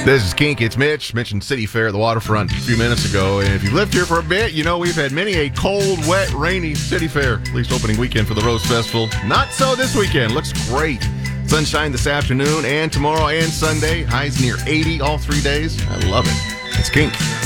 This is Kink. It's Mitch. Mentioned City Fair at the waterfront a few minutes ago. And if you've lived here for a bit, you know we've had many a cold, wet, rainy City Fair, at least opening weekend for the Rose Festival. Not so this weekend. Looks great. Sunshine this afternoon and tomorrow and Sunday. Highs near 80 all 3 days. I love it. It's Kink.